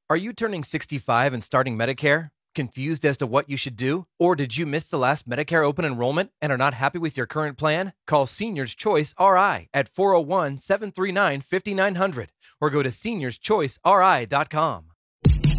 Are you turning 65 and starting Medicare? Confused as to what you should do? Or did you miss the last Medicare open enrollment and are not happy with your current plan? Call Seniors Choice RI at 401-739-5900 or go to seniorschoiceri.com.